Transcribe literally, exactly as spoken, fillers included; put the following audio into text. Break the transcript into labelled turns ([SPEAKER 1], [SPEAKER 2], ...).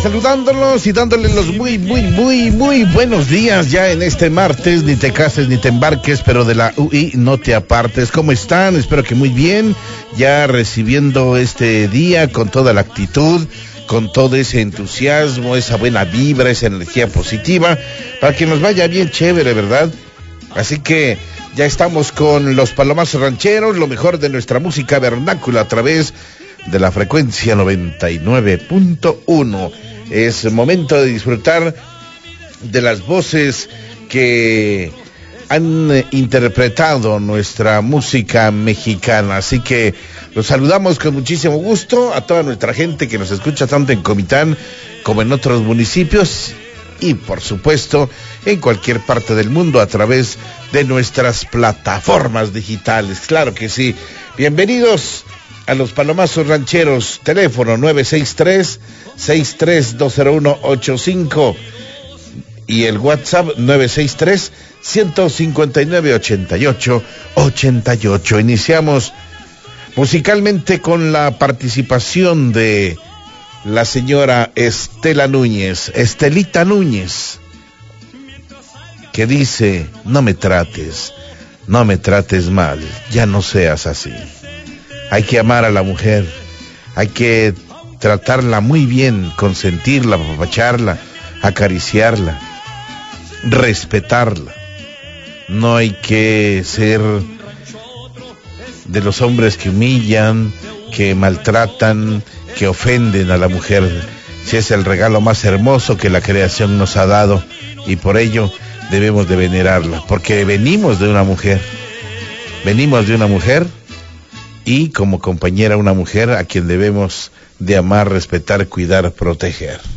[SPEAKER 1] saludándolos y dándoles los muy, muy, muy, muy buenos días ya en este martes. Ni te cases ni te embarques, pero de la U I no te apartes. ¿Cómo están? Espero que muy bien, ya recibiendo este día con toda la actitud, con todo ese entusiasmo, esa buena vibra, esa energía positiva, para que nos vaya bien chévere, ¿verdad? Así que ya estamos con los Palomazos Rancheros, lo mejor de nuestra música vernácula a través de la frecuencia noventa y nueve punto uno. Es momento de disfrutar de las voces que han interpretado nuestra música mexicana. Así que los saludamos con muchísimo gusto a toda nuestra gente que nos escucha tanto en Comitán como en otros municipios y por supuesto en cualquier parte del mundo a través de nuestras plataformas digitales. Claro que sí. Bienvenidos a los Palomazos Rancheros. Teléfono nueve seis tres, seis tres dos cero uno ocho cinco y el WhatsApp nueve seis tres, uno cinco nueve, ocho ocho ocho ocho. Iniciamos musicalmente con la participación de la señora Estela Núñez, Estelita Núñez, que dice: no me trates, no me trates mal, ya no seas así. Hay que amar a la mujer, hay que tratarla muy bien, consentirla, apapacharla, acariciarla, respetarla. No hay que ser de los hombres que humillan, que maltratan, que ofenden a la mujer. Si es el regalo más hermoso que la creación nos ha dado, y por ello debemos de venerarla, porque venimos de una mujer, venimos de una mujer y como compañera una mujer a quien debemos de amar, respetar, cuidar, proteger.